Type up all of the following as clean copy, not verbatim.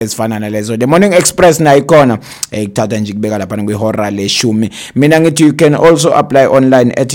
ezifana nalezo. The Morning Express na ikhona ikuthatha nje kubeka lapha kwihora leshumi. Mina ngithi you can also apply online at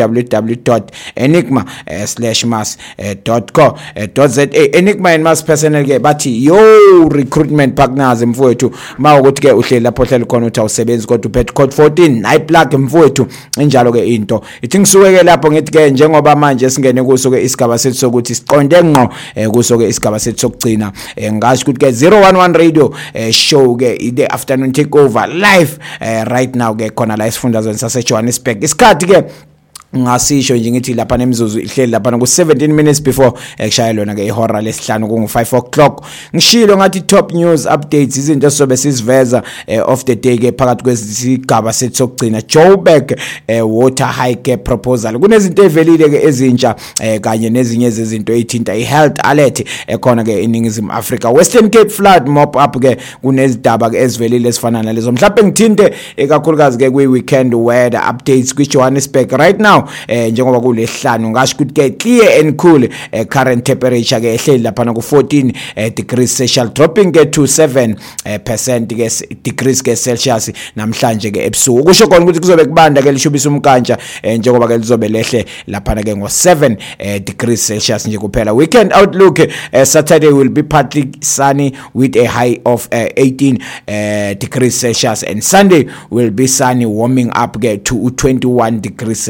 www.enigma/mas.co.za. Enigma and Mas personal ke bathi yo recruitment partners mfowethu mawukuthi ke uhleli lapho hleli khona uthi awusebenzi kodwa uphethe code 14 nayi plug mfowethu injalo ke into ithi ngisuke ke lapho ngithi ke njengoba manje singene kuso ke isigaba sethu sokuthi siqonde ngqo kuso ke isigaba sethu sokugcina ngasho ukuthi ke 011 radio show ke the afternoon takeover live right now ke khona la isifundazweni sase Johannesburg isikhathi ke ngasisho nje ngithi lapha nemzuzu ihleli lapha ku 17 minutes before ekushaya lona ke ihora lesihlanu ku 5 o'clock ngishilo ngathi top news updates izinto esobe siziveza of the day ke phakathi kwesigaba sethu sokugcina Joburg water hike proposal kunezinto evelile ke ezintsha kanye nezinye zezinto ezithinta ihealth alert ekhona ke eningizimu Africa Western Cape flood mop up ke kunezidaba ke ezivelile ezifana nalezo mhlawumbe ngithinte ekakhulukazi ke kwi weekend weather updates ku Johannesburg right now njengoba kulesihlanu ngasho ukuthi ke clear and cool current temperature ke ehleli lapha ku 14 degrees Celsius dropping ke to 7% ke degrees ke Celsius namhlanje ke ebusuku kusho khona ukuthi kuzobe kubanda ke lishubisa umkantja njengoba ke lizobe lehle lapha ke ngo 7 degrees Celsius nje kuphela weekend outlook Saturday will be partly sunny with a high of 18 degrees Celsius and Sunday will be sunny warming up ke to 21 degrees